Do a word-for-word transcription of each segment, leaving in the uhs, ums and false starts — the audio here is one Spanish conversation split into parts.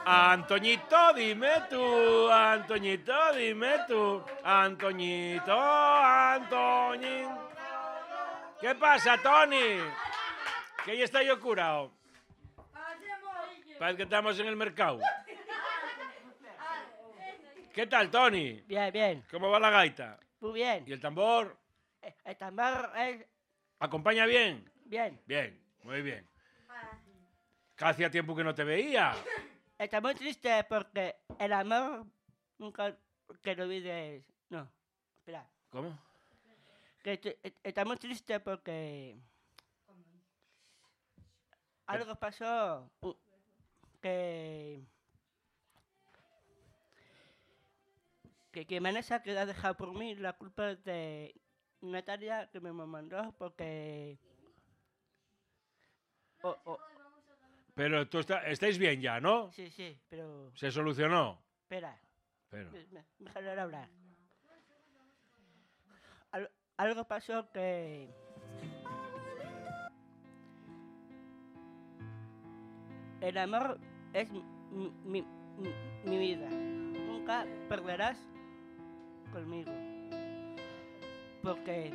Antoñito, dime tú, Antoñito, dime tú, Antoñito, Antoñín. ¿Qué pasa, Tony? Que ya está yo curado. Parece que estamos en el mercado. ¿Qué tal, Tony? Bien, bien. ¿Cómo va la gaita? Muy bien. ¿Y el tambor? El tambor es... ¿Acompaña bien? Bien. Bien, muy bien. Que hacía tiempo que no te veía. Está muy triste porque el amor nunca que lo olvides. No, espera. ¿Cómo? Que te- está muy triste porque algo pasó uh, que que que Vanessa queda dejada por mí. La culpa es de Natalia que me mandó porque o- o- Pero tú está- estáis bien ya, ¿no? sí, sí, pero ¿Se solucionó? espera, Pero... me- me- déjalo hablar. Al- algo pasó que el amor es mi, mi, mi, mi vida. Nunca perderás conmigo. Porque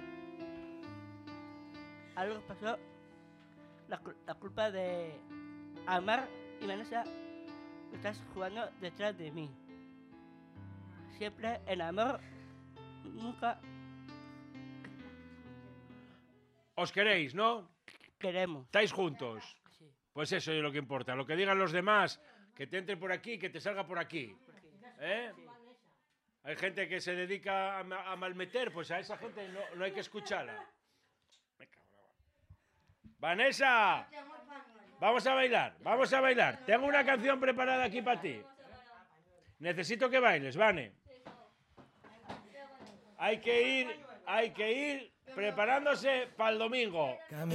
algo pasó, la, cul- la culpa de amar y Vanessa, estás jugando detrás de mí. Siempre el amor, nunca Os queréis, ¿no? queremos. ¿Estáis juntos? Sí. Pues eso es lo que importa. Lo que digan los demás, que te entre por aquí, que te salga por aquí. ¿Eh? Hay gente que se dedica a, ma- a malmeter, pues a esa gente no, no hay que escucharla. Me cago en la- Vanessa, vamos a bailar, vamos a bailar. Tengo una canción preparada aquí para ti. Necesito que bailes, Vane. Hay que ir, hay que ir preparándose para el domingo.